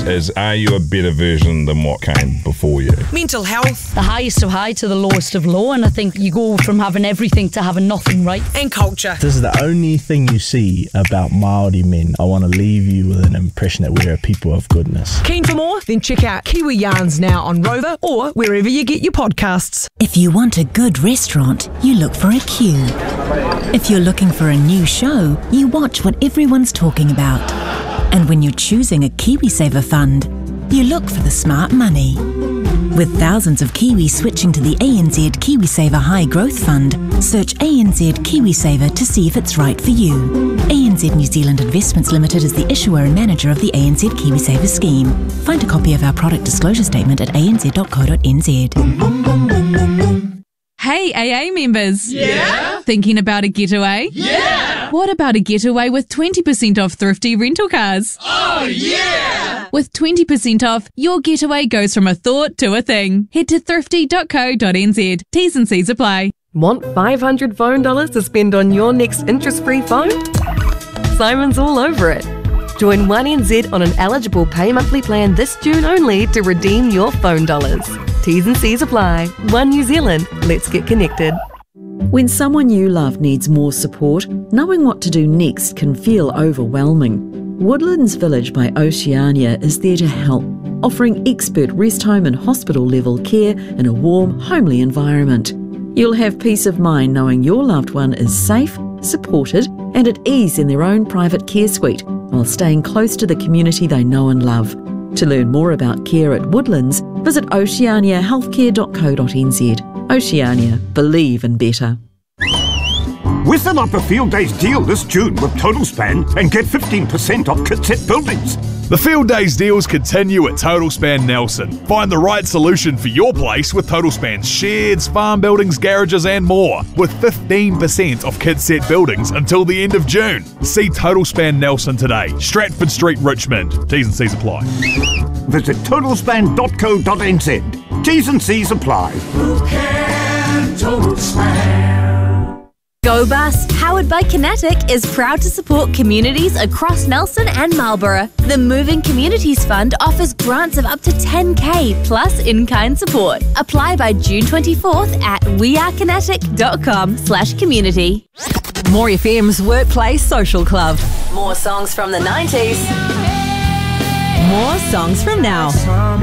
is, are you a better version than what came before you? Mental health. The highest of high to the lowest of low, and I think you go from having everything to having nothing, right? And culture. This is the only thing you see about Māori men. I want to leave you with an impression that we're a people of goodness. Keen for more? Then check out Kiwi Yarns now on Rover or wherever you get your podcasts. If you want a good restaurant, you look for a queue. If you're looking for a new show, you watch what everyone's talking about. And when you're choosing a KiwiSaver fund, you look for the smart money. With thousands of Kiwis switching to the ANZ KiwiSaver High Growth Fund, search ANZ KiwiSaver to see if it's right for you. ANZ New Zealand Investments Limited is the issuer and manager of the ANZ KiwiSaver scheme. Find a copy of our product disclosure statement at anz.co.nz. Hey AA members! Yeah? Thinking about a getaway? Yeah! What about a getaway with 20% off thrifty rental cars? Oh yeah! With 20% off, your getaway goes from a thought to a thing. Head to thrifty.co.nz. T's and C's apply. Want $500 phone dollars to spend on your next interest-free phone? Simon's all over it. Join 1NZ on an eligible pay monthly plan this June only to redeem your phone dollars. T's and C's apply. One New Zealand. Let's get connected. When someone you love needs more support, knowing what to do next can feel overwhelming. Woodlands Village by Oceania is there to help, offering expert rest home and hospital level care in a warm, homely environment. You'll have peace of mind knowing your loved one is safe, supported and at ease in their own private care suite while staying close to the community they know and love. To learn more about care at Woodlands, visit oceaniahealthcare.co.nz. Oceania, believe in better. Whistle up a Field Days deal this June with Total Span and get 15% off Kitset Buildings. The Field Days deals continue at Total Span Nelson. Find the right solution for your place with Total Span's sheds, farm buildings, garages and more, with 15% off Kitset Buildings until the end of June. See Total Span Nelson today, Stratford Street, Richmond. T's and C's apply. Visit totalspan.co.nz. T's and C's apply. Who can Total Span? Go Bus, powered by Kinetic, is proud to support communities across Nelson and Marlborough. The Moving Communities Fund offers grants of up to 10k plus in-kind support. Apply by June 24th at wearekinetic.com/community. More FM's Workplace Social Club. More songs from the 90s. More songs from now.